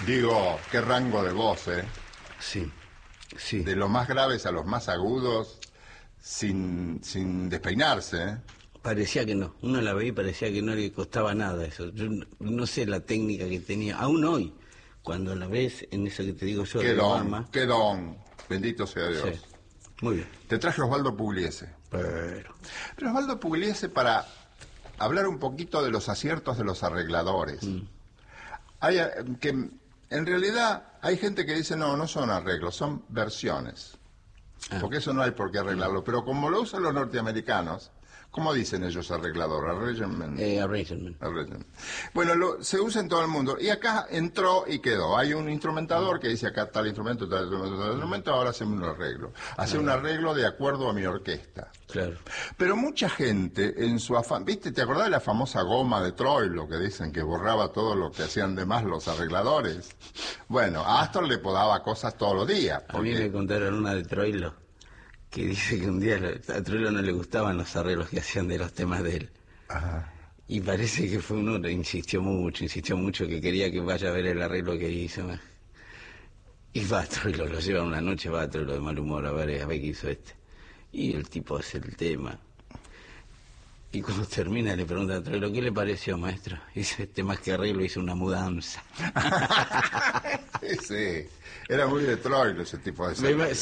Digo, qué rango de voz, ¿eh? Sí, sí. De los más graves a los más agudos, sin despeinarse, ¿eh? Parecía que no. Uno la veía y parecía que no le costaba nada eso. Yo no sé la técnica que tenía. Aún hoy, cuando la ves en eso que te digo yo de Obama. Qué don. Bendito sea Dios. Sí. Muy bien. Te traje a Osvaldo Pugliese. Pero Osvaldo Pugliese para hablar un poquito de los aciertos de los arregladores. Hay que en realidad hay gente que dice no son arreglos, son versiones. Porque eso no hay por qué arreglarlo. Pero como lo usan los norteamericanos, ¿cómo dicen ellos arreglador? Arrangement. Arrangement. Bueno, se usa en todo el mundo. Y acá entró y quedó. Hay un instrumentador que dice acá tal instrumento, ahora hacemos un arreglo. Hace un arreglo de acuerdo a mi orquesta. Claro. Pero mucha gente en su afán, ¿viste? ¿Te acordás de la famosa goma de Troilo que dicen que borraba todo lo que hacían de más los arregladores? Bueno, a Astor le podaba cosas todos los días. A mí me contaron una de Troilo que dice que un día a Troilo no le gustaban los arreglos que hacían de los temas de él. Ajá. Y parece que fue uno que insistió mucho que quería que vaya a ver el arreglo que hizo. Y va a Troilo, lo lleva una noche, va a Troilo de mal humor a ver qué hizo este. Y el tipo hace el tema. Y cuando termina le pregunta a Troilo, ¿qué le pareció, maestro? Y dice, más que arreglo, hizo una mudanza. Sí, era muy de Troilo ese tipo de sello.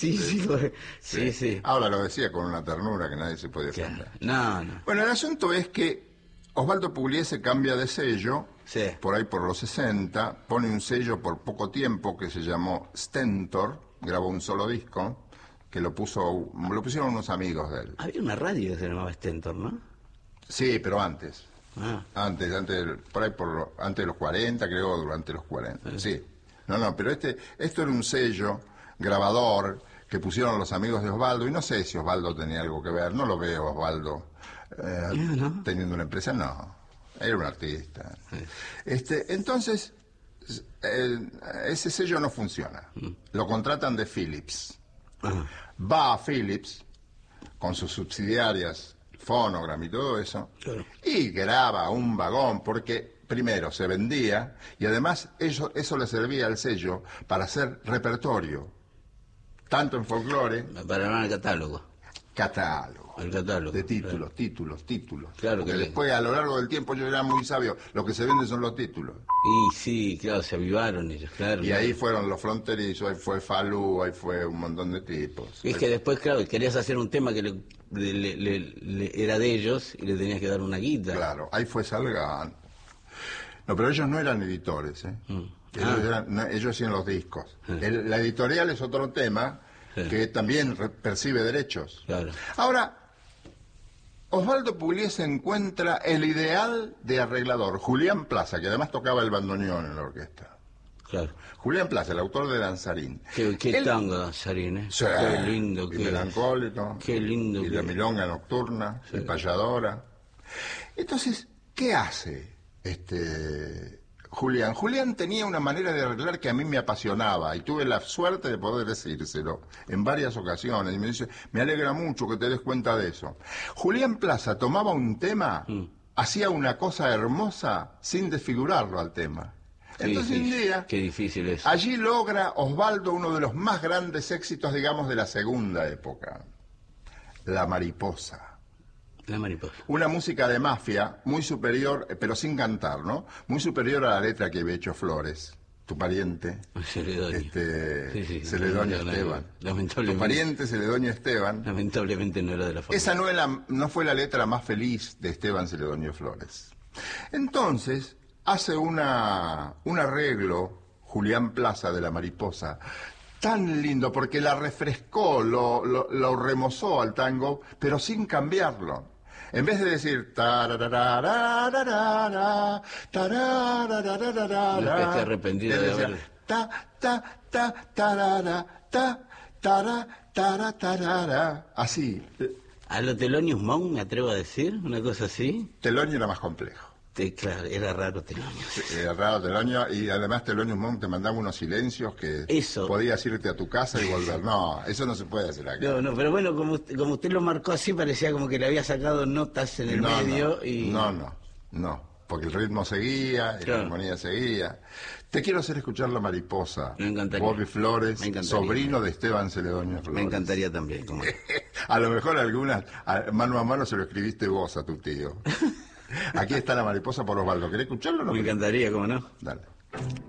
Sí. Ahora lo decía con una ternura que nadie se podía defender. No. Bueno, el asunto es que Osvaldo Pugliese cambia de sello, por ahí por los 60, pone un sello por poco tiempo que se llamó Stentor, grabó un solo disco, que lo pusieron unos amigos de él. Había una radio que se llamaba Stentor, ¿no? Sí, pero antes. Antes, por ahí antes de los 40, creo, durante los 40. Sí. No, pero esto era un sello grabador que pusieron los amigos de Osvaldo, y no sé si Osvaldo tenía algo que ver, no lo veo Osvaldo teniendo una empresa, no. Era un artista. Entonces, ese sello no funciona. Lo contratan de Philips. Va a Philips con sus subsidiarias Phonogram y todo eso, y graba un vagón, porque primero se vendía y además eso le servía al sello para hacer repertorio, tanto en folclore, para armar el catálogo. El catálogo de títulos, títulos. Claro que después, a lo largo del tiempo, yo era muy sabio, lo que se vende son los títulos. Y sí, claro, se avivaron ellos, claro. Y ahí fueron los fronterizos, ahí fue Falú, ahí fue un montón de tipos. Es que después, claro, querías hacer un tema que era de ellos y le tenías que dar una guita. Claro, ahí fue Salgán. No, pero ellos no eran editores, ¿eh? Ellos hacían los discos. La editorial es otro tema que también percibe derechos. Claro. Ahora, Osvaldo Pugliese encuentra el ideal de arreglador, Julián Plaza, que además tocaba el bandoneón en la orquesta. Claro. Julián Plaza, el autor de Danzarín. Qué tango Danzarín, ¿eh? Sí, qué lindo. Y melancólico. Qué lindo. Y la milonga nocturna, y payadora. Entonces, ¿qué hace Julián? Julián tenía una manera de arreglar que a mí me apasionaba y tuve la suerte de poder decírselo en varias ocasiones. Y me dice, me alegra mucho que te des cuenta de eso. Julián Plaza tomaba un tema, hacía una cosa hermosa sin desfigurarlo al tema. Entonces un día, qué difícil es. Allí logra Osvaldo uno de los más grandes éxitos, digamos, de la segunda época. La Mariposa. La Mariposa. Una música de mafia muy superior, pero sin cantar, ¿no? Muy superior a la letra que había hecho Flores, tu pariente. Celedonio. Celedonio Esteban. Lamentablemente. Tu pariente Celedonio Esteban. Lamentablemente no era de la familia. Esa no fue la letra más feliz de Esteban Celedonio Flores. Entonces, hace un arreglo, Julián Plaza de La Mariposa, tan lindo, porque la refrescó, lo remozó al tango, pero sin cambiarlo. En vez de decir tarararararara, tarararararara, no es que esté arrepentido de haber... tarara, así. A lo Thelonious Monk, me atrevo a decir, una cosa así. Thelonious era más complejo. Claro, era raro Thelonious. Era raro Thelonious, y además Thelonious Monk te mandaba unos silencios que podías irte a tu casa y volver. No, eso no se puede hacer acá. No, pero bueno, como usted lo marcó así, parecía como que le había sacado notas en el medio y... No. porque el ritmo seguía, y Claro. la armonía seguía. Te quiero hacer escuchar La Mariposa. Me encantaría. Bobby Flores, Me encantaría. sobrino de Esteban Celedonio Flores. Me encantaría también. Como... A lo mejor algunas, mano a mano, se lo escribiste vos a tu tío. Aquí está La Mariposa por Osvaldo. ¿Querés escucharlo o no? Me encantaría, ¿cómo no? Dale.